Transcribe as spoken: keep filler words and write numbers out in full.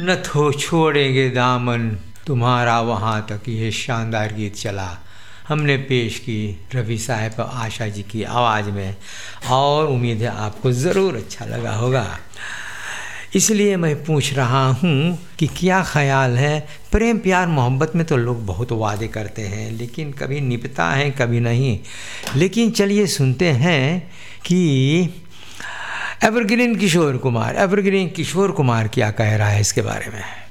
न तो छोड़ेंगे दामन तुम्हारा वहाँ तक, ये शानदार गीत चला हमने पेश की रफ़ी साहब आशा जी की आवाज़ में, और उम्मीद है आपको ज़रूर अच्छा लगा होगा। इसलिए मैं पूछ रहा हूँ कि क्या ख्याल है, प्रेम प्यार मोहब्बत में तो लोग बहुत वादे करते हैं लेकिन कभी निभता है कभी नहीं। लेकिन चलिए सुनते हैं कि एवरग्रीन किशोर कुमार एवरग्रीन किशोर कुमार क्या कह रहा है इसके बारे में।